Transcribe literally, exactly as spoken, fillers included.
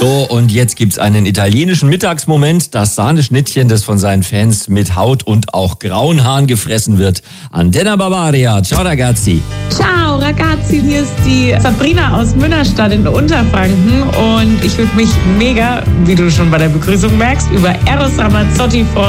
So, und jetzt gibt's einen italienischen Mittagsmoment. Das Sahneschnittchen, das von seinen Fans mit Haut und auch grauen Haaren gefressen wird. Antenna Bavaria. Ciao, ragazzi. Ciao, ragazzi. Hier ist die Sabrina aus Münnerstadt in Unterfranken. Und ich würde mich mega, wie du schon bei der Begrüßung merkst, über Eros Ramazzotti freuen.